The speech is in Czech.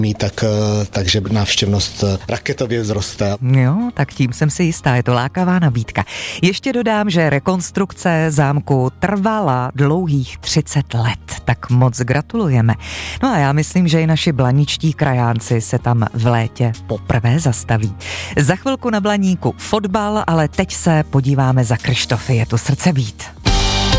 mít, takže návštěvnost raketově vzroste. Jo, tak tím jsem si jistá, je to lákavá nabídka. Ještě dodám, že rekonstrukce zámku trvala dlouhých 30 let, tak moc gratulujeme. No a já myslím, že i naši blaničtí krajánci se tam v létě poprvé zastaví. Za chvilku na Blaníku fotbal, ale teď se podíváme za Kryštofy, je tu srdce bít.